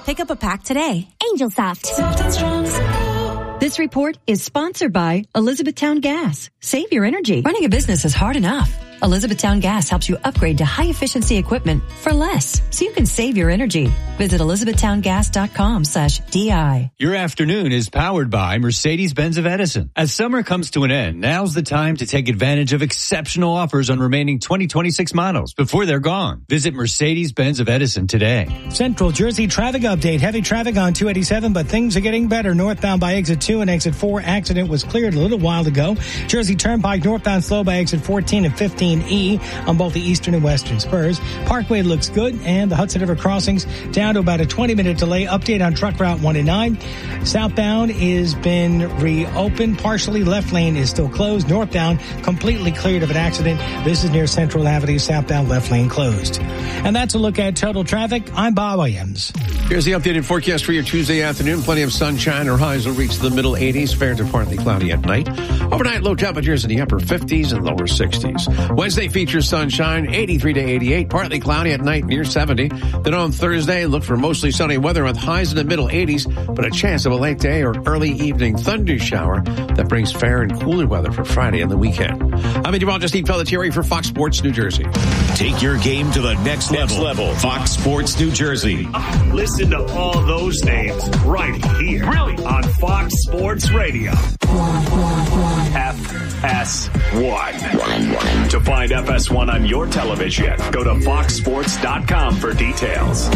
Pick up a pack today. Angel Soft. This report is sponsored by Elizabethtown Gas. Save your energy. Running a business is hard enough. Elizabethtown Gas helps you upgrade to high-efficiency equipment for less, so you can save your energy. Visit elizabethtowngas.com/DI. Your afternoon is powered by Mercedes-Benz of Edison. As summer comes to an end, now's the time to take advantage of exceptional offers on remaining 2026 models before they're gone. Visit Mercedes-Benz of Edison today. Central Jersey traffic update. Heavy traffic on 287, but things are getting better. Northbound by exit 2 and exit 4. Accident was cleared a little while ago. Jersey Turnpike northbound slow by exit 14 and 15E on both the eastern and western spurs. Parkway looks good, and the Hudson River crossings down to about a 20-minute delay. Update on truck route 109. Southbound is been reopened partially. Left lane is still closed. Northbound completely cleared of an accident. This is near Central Avenue. Southbound left lane closed. And that's a look at total traffic. I'm Bob Williams. Here's the updated forecast for your Tuesday afternoon. Plenty of sunshine. Our highs will reach the middle 80s. Fair to partly cloudy at night. Overnight low temperatures in the upper 50s and lower 60s. Wednesday features sunshine, 83 to 88. Partly cloudy at night, near 70. Then on Thursday, look for mostly sunny weather with highs in the middle 80s, but a chance of a late day or early evening thunder shower that brings fair and cooler weather for Friday and the weekend. I'm meteorologist Steve Pelletieri for Fox Sports New Jersey. Take your game to the next level. Fox Sports New Jersey. Listen to all those names right here. Really? On Fox Sports Radio. FS1. To find FS1 on your television, go to foxsports.com for details.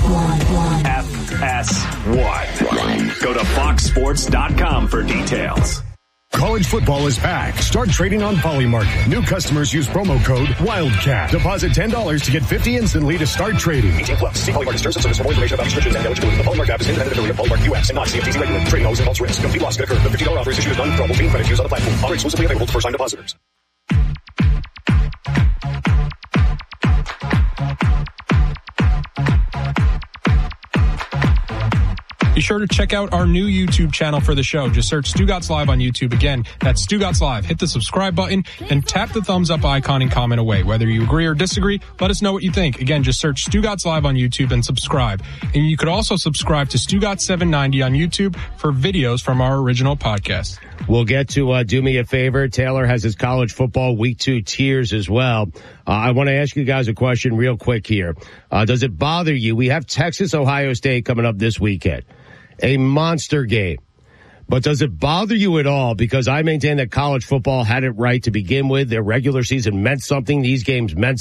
FS1. Go to foxsports.com for details. College football is back. Start trading on Polymarket. New customers use promo code WILDCAT. Deposit $10 to get $50 instantly to start trading. 18+. See Polymarket terms and service for more information about restrictions and eligibility. The Polymarket app is independent affiliate of Polymarket US and not CFTC regulated. Trading always involves risk. Complete loss could occur. The $50 offer is issued as non-withdrawable being credit used on the platform. Offer exclusively available to first-time depositors. Be sure to check out our new YouTube channel for the show. Just search Stugotz Live on YouTube. Again, that's Stugotz Live. Hit the subscribe button and tap the thumbs up icon and comment away. Whether you agree or disagree, let us know what you think. Again, just search Stugotz Live on YouTube and subscribe. And you could also subscribe to Stugotz 790 on YouTube for videos from our original podcast. We'll get to Do Me a Favor. Taylor has his college football week 2 tiers as well. I want to ask you guys a question real quick here. Does it bother you? We have Texas, Ohio State coming up this weekend. A monster game. But does it bother you at all? Because I maintain that college football had it right to begin with. Their regular season meant something. These games meant